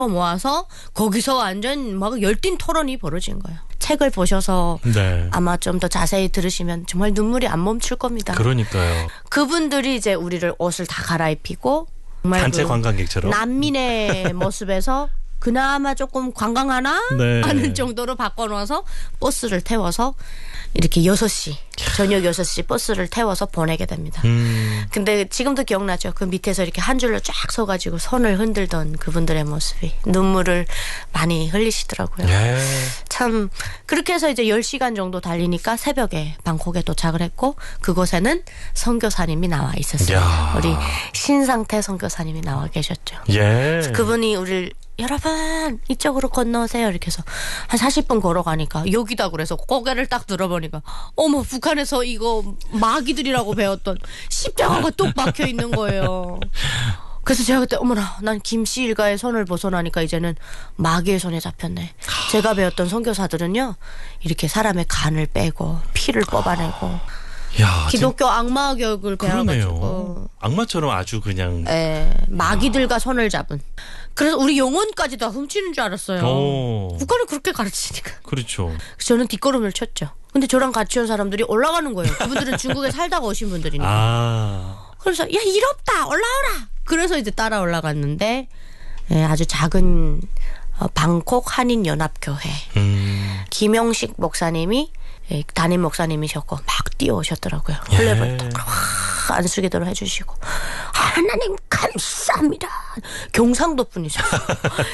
모아서 거기서 완전 막 열띤 토론이 벌어진 거예요. 책을 보셔서 네. 아마 좀 더 자세히 들으시면 정말 눈물이 안 멈출 겁니다. 그러니까요. 그분들이 이제 우리를 옷을 다 갈아입히고 정말 단체 그 관광객처럼. 난민의 모습에서 그나마 조금 관광하나 네. 하는 정도로 바꿔놓아서 버스를 태워서 이렇게 6시 저녁 6시 버스를 태워서 보내게 됩니다. 근데 지금도 기억나죠. 그 밑에서 이렇게 한 줄로 쫙 서가지고 손을 흔들던 그분들의 모습이 눈물을 많이 흘리시더라고요. 예. 참 그렇게 해서 이제 10시간 정도 달리니까 새벽에 방콕에 도착을 했고 그곳에는 선교사님이 나와 있었어요. 야. 우리 신상태 선교사님이 나와 계셨죠. 예. 그분이 우리를 여러분 이쪽으로 건너오세요 이렇게 해서 한 40분 걸어가니까 여기다 그래서 고개를 딱 들어보니까 어머 북한에서 이거 마귀들이라고 배웠던 십자가가 똑 박혀 있는 거예요. 그래서 제가 그때 어머나 난 김씨 일가의 손을 벗어나니까 이제는 마귀의 손에 잡혔네. 제가 배웠던 선교사들은요 이렇게 사람의 간을 빼고 피를 뽑아내고 야, 기독교 악마 교육을 배워가지고 그러네요. 악마처럼 아주 그냥. 마귀들과 손을 잡은. 그래서 우리 영혼까지 다 훔치는 줄 알았어요. 오. 북한을 그렇게 가르치니까. 그렇죠. 그래서 저는 뒷걸음을 쳤죠. 근데 저랑 같이 온 사람들이 올라가는 거예요. 그분들은 중국에 살다가 오신 분들이니까. 아. 그래서 야 이롭다 올라오라. 그래서 이제 따라 올라갔는데 아주 작은 방콕 한인연합교회 김영식 목사님이 담임 목사님이셨고 막 뛰어오셨더라고요. 플레벌떡 안수기도를 해주시고 하나님 감사합니다. 경상도 분이셨어요.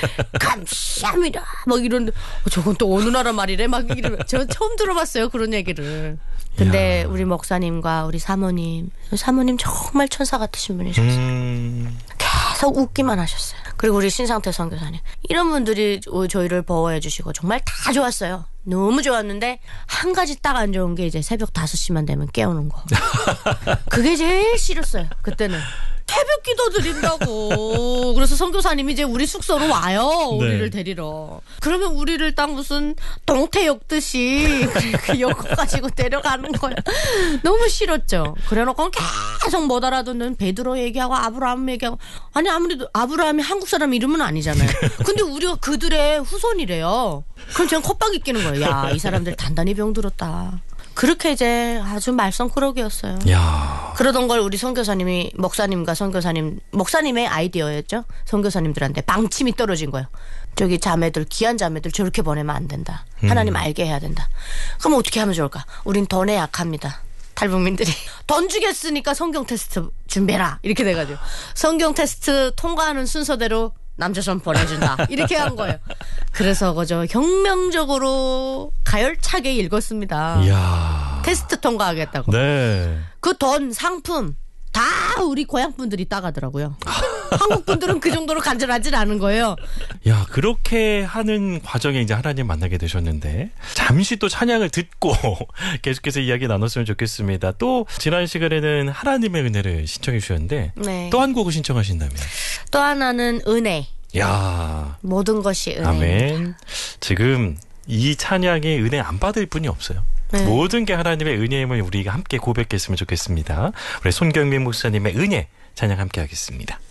감사합니다. 막 이런데 저건 또 어느 나라 말이래 막 이러면 저 처음 들어봤어요 그런 얘기를. 근데 우리 목사님과 우리 사모님 정말 천사 같으신 분이셨어요. 계속 웃기만 하셨어요. 그리고 우리 신상태 선교사님 이런 분들이 저희를 보호해 주시고 정말 다 좋았어요. 너무 좋았는데 한 가지 딱 안 좋은 게 이제 새벽 5시만 되면 깨우는 거. 그게 제일 싫었어요. 그때는. 새벽 기도 드린다고. 그래서 선교사님이 이제 우리 숙소로 와요. 우리를 데리러. 그러면 우리를 딱 무슨 동태 엮듯이 그 엮어 가지고 데려가는 거야. 너무 싫었죠. 그래놓고 계속 못 알아듣는 베드로 얘기하고 아브라함 얘기하고. 아니 아무래도 아브라함이 한국 사람 이름은 아니잖아요. 근데 우리가 그들의 후손이래요. 그럼 저는 콧방귀 끼는 거예요. 야, 이 사람들 단단히 병들었다. 그렇게 이제 아주 말썽꾸러기였어요. 야. 그러던 걸 우리 선교사님이 목사님과 목사님의 아이디어였죠. 선교사님들한테 방침이 떨어진 거예요. 저기 자매들 귀한 자매들 저렇게 보내면 안 된다. 하나님 알게 해야 된다. 그럼 어떻게 하면 좋을까? 우린 돈에 약합니다. 탈북민들이 돈 주겠으니까 성경 테스트 준비해라 이렇게 돼가지고 성경 테스트 통과하는 순서대로 남조선 보내준다 이렇게 한 거예요. 그래서 그저 혁명적으로 가열차게 읽었습니다. 이야. 테스트 통과하겠다고. 네. 그 돈 상품 다 우리 고향 분들이 따가더라고요. 한국 분들은 그 정도로 간절하진 않은 거예요. 야, 그렇게 하는 과정에 이제 하나님 만나게 되셨는데 잠시 또 찬양을 듣고 계속해서 이야기 나눴으면 좋겠습니다. 또 지난 시간에는 하나님의 은혜를 신청해 주셨는데 네. 또 한 곡을 신청하신다면 또 하나는 은혜. 야, 모든 것이 은혜. 아멘. 지금 이 찬양에 은혜 안 받을 분이 없어요. 네. 모든 게 하나님의 은혜임을 우리가 함께 고백했으면 좋겠습니다. 우리 손경민 목사님의 은혜 찬양 함께 하겠습니다.